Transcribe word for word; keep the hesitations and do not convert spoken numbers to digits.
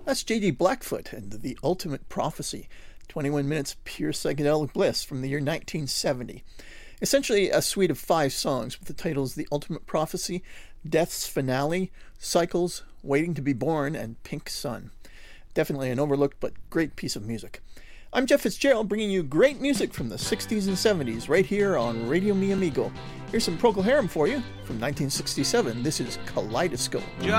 That's J D Blackfoot and The Ultimate Prophecy, twenty-one minutes pure psychedelic bliss from the year nineteen seventy. Essentially a suite of five songs with the titles The Ultimate Prophecy, Death's Finale, Cycles, Waiting to be Born, and Pink Sun. Definitely an overlooked but great piece of music. I'm Jeff Fitzgerald, bringing you great music from the sixties and seventies right here on Radio Mi Amigo. Here's some Procol Harum for you from nineteen sixty-seven. This is Kaleidoscope. Just